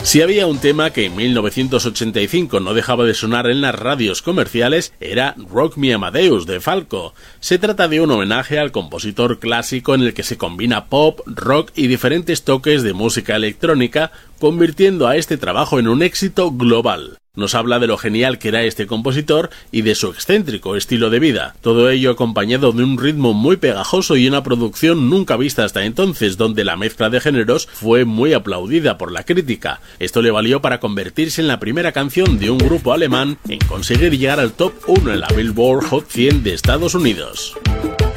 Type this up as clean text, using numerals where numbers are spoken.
Si había un tema que en 1985 no dejaba de sonar en las radios comerciales, era Rock Me Amadeus de Falco. Se trata de un homenaje al compositor clásico en el que se combina pop, rock y diferentes toques de música electrónica, convirtiendo a este trabajo en un éxito global. Nos habla de lo genial que era este compositor y de su excéntrico estilo de vida. Todo ello acompañado de un ritmo muy pegajoso y una producción nunca vista hasta entonces, donde la mezcla de géneros fue muy aplaudida por la crítica. Esto le valió para convertirse en la primera canción de un grupo alemán en conseguir llegar al top 1 en la Billboard Hot 100 de Estados Unidos.